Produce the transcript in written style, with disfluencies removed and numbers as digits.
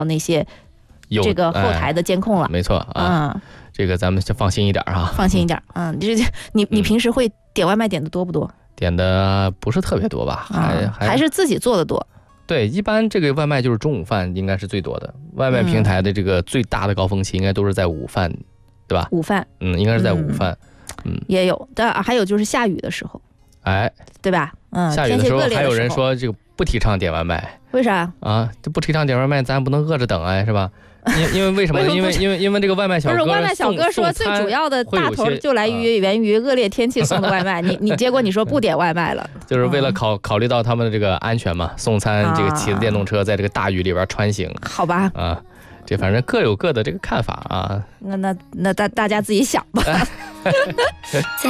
那些这个后台的监控了。 没错啊，这个咱们就放心一点啊， 放心一点。你平时会点外卖点的多不多？ 点的不是特别多吧， 还是自己做的多。 对，一般这个外卖就是中午饭应该是最多的，外卖平台的这个最大的高峰期应该都是在午饭，对吧？ 午饭， 应该是在午饭， 也有，但还有就是下雨的时候，对吧？ 下雨的时候还有人说这个不提倡点外卖， 为啥啊？这不提倡点外卖，咱不能饿着等是吧？因为为什么？因为这个外卖小哥不是外卖小哥说最主要的大头就源于恶劣天气送的外卖，结果你说不点外卖了， 就是为了考虑到他们的这个安全嘛，送餐这个骑着电动车在这个大雨里边穿行， 好吧？ 这反正各有各的这个看法啊。 那大家自己想吧。